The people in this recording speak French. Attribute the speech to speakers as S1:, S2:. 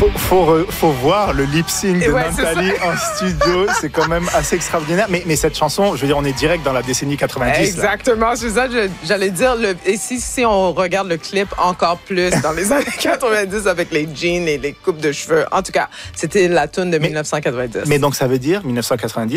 S1: Faut voir le lip sync de Nathalie en studio, c'est quand même assez extraordinaire. Mais cette chanson, je veux dire, on est direct dans la décennie 90.
S2: Exactement, là. C'est ça, j'allais dire. Et si on regarde le clip encore plus dans les années 90 avec les jeans et les coupes de cheveux, en tout cas, c'était la tune de 1990.
S1: Mais donc ça veut dire 1990.